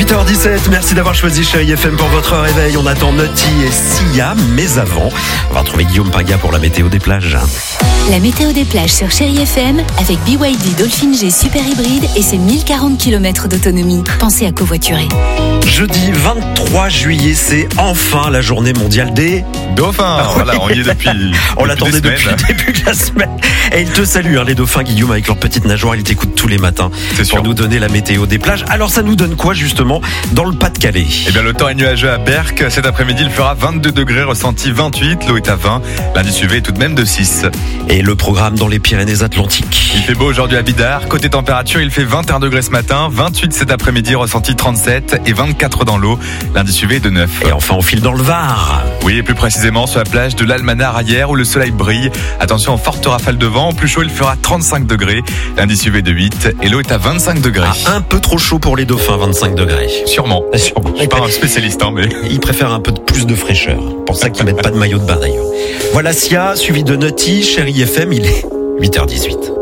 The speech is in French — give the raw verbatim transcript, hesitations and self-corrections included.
huit heures dix-sept, merci d'avoir choisi Chérie F M pour votre réveil. On attend Naughty et Sia, mais avant, on va retrouver Guillaume Paga pour la météo des plages. La météo des plages sur Chérie F M avec B Y D Dolphin G Super Hybride et ses mille quarante kilomètres d'autonomie. Pensez à covoiturer. Jeudi vingt-trois juillet, c'est enfin la journée mondiale des dauphins. Ah, voilà, on y est depuis. On l'attendait depuis le début de la semaine. Et ils te saluent, hein, les dauphins, Guillaume, avec leur petite nageoire. Ils t'écoutent tous les matins C'est pour sûr. nous donner la météo des plages. Alors, ça nous donne quoi, justement, dans le Pas-de-Calais? Eh bien, le temps est nuageux à Berck. Cet après-midi, il fera vingt-deux degrés, ressenti vingt-huit. L'eau est à vingt. L'indice U V est tout de même de six. Et le programme dans les Pyrénées-Atlantiques. Il fait beau aujourd'hui à Bidart. Côté température, il fait vingt et un degrés ce matin, vingt-huit cet après-midi, ressenti trente-sept et vingt-quatre dans l'eau. L'indice U V est de neuf. Et enfin, on file dans le Var. Oui, et plus précisément sur la plage de l'Almanar hier où le soleil brille. Attention aux fortes rafales de vent. Au plus chaud, il fera trente-cinq degrés. L'indice U V de huit et l'eau est à vingt-cinq degrés. Ah, un peu trop chaud pour les dauphins, vingt-cinq degrés. Sûrement. Sûrement. Je suis pas un spécialiste, hein, mais. Ils préfèrent un peu de plus de fraîcheur. Pour ça qu'ils mettent pas de maillot de bain d'ailleurs. Voilà Sia, suivi de Naughty, Chérie F M, il est huit heures dix-huit.